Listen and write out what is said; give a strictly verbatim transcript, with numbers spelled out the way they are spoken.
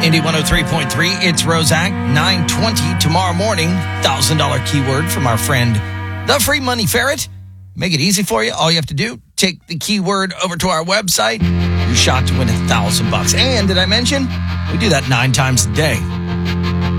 Indy one oh three point three, it's Rosac, nine twenty tomorrow morning. one thousand dollars keyword from our friend, the Free Money Ferret. Make it easy for you. All you have to do, take the keyword over to our website. Your shot to win a thousand bucks. And did I mention, we do that nine times a day.